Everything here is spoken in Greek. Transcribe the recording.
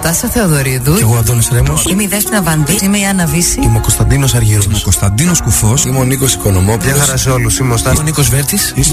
Νατάσα Θεοδωρίδου. Και εγώ Αντώνης Ρέμος. Είμαι η Δέσποινα Βανδύ. Είμαι η Άννα Βύση. Είμαι ο Κωνσταντίνος Αργύρος. Είμαι ο Κωνσταντίνος Κουφός. Είμαι ο Νίκος Οικονομόπουλος. Γεια χαρά σε όλους. Είμαι ο Νίκος Βέρτης.